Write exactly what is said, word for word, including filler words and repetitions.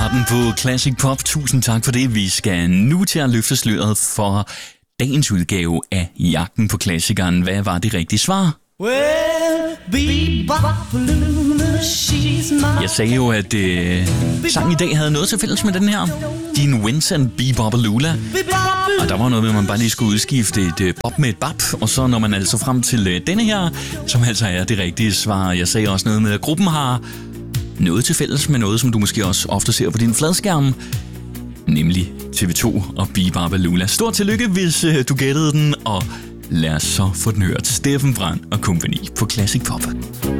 starten på Classic Pop. Tusind tak for det. Vi skal nu til at løfte sløret for dagens udgave af Jagten på Klassikeren. Hvad var det rigtige svar? Jeg sagde jo, at øh, sangen i dag havde noget til fælles med den her. Dean Winton, Be-Bop-A-Lula. Og der var noget med, at man bare lige skulle udskifte et øh, bop med et bap. Og så når man altså frem til øh, denne her, som altså er det rigtige svar. Jeg sagde også noget med, at gruppen har noget til fælles med noget, som du måske også ofte ser på din fladskærm. Nemlig T V to og Be-Bop-A-Lula. Stort tillykke, hvis øh, du gættede den, og lad os så få den hørt. Steffen Brandt og Company på Classic Pop.